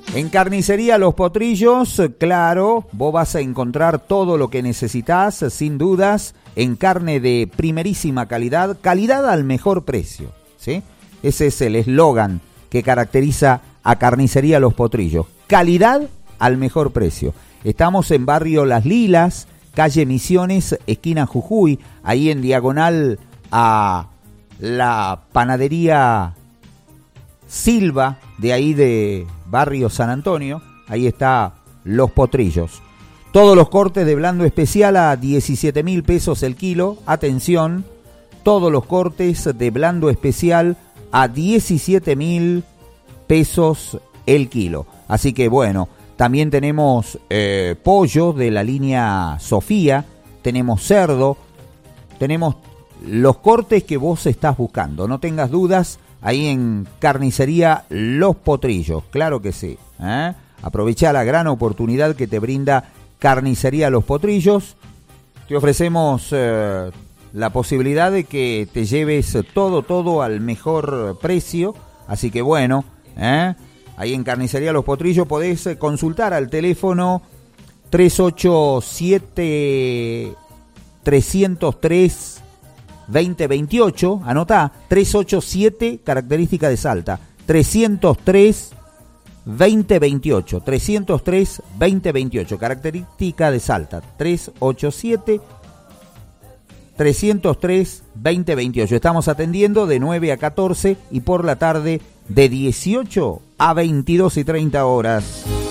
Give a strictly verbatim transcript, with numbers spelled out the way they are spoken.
En Carnicería Los Potrillos, claro, vos vas a encontrar todo lo que necesitas, sin dudas, en carne de primerísima calidad, calidad al mejor precio, ¿sí? Ese es el eslogan que caracteriza a Carnicería Los Potrillos, calidad al mejor precio. Estamos en barrio Las Lilas, calle Misiones, esquina Jujuy, ahí en diagonal a la panadería Silva, de ahí de barrio San Antonio, ahí está Los Potrillos. Todos los cortes de blando especial a diecisiete mil pesos el kilo, atención, todos los cortes de blando especial a diecisiete mil pesos el kilo. Así que bueno, también tenemos eh, pollo de la línea Sofía, tenemos cerdo, tenemos los cortes que vos estás buscando, no tengas dudas. Ahí en Carnicería Los Potrillos, claro que sí. ¿eh? Aprovecha la gran oportunidad que te brinda Carnicería Los Potrillos. Te ofrecemos eh, la posibilidad de que te lleves todo, todo al mejor precio. Así que bueno, ¿eh? ahí en Carnicería Los Potrillos podés consultar al teléfono tres ocho siete, tres cero tres, veinte veintiocho, anotá, tres ocho siete, característica de Salta, tres cero tres, veinte veintiocho, tres cero tres, veinte veintiocho, característica de Salta, tres ocho siete, tres cero tres, veinte veintiocho. Estamos atendiendo de nueve a catorce y por la tarde de dieciocho a veintidós y treinta horas.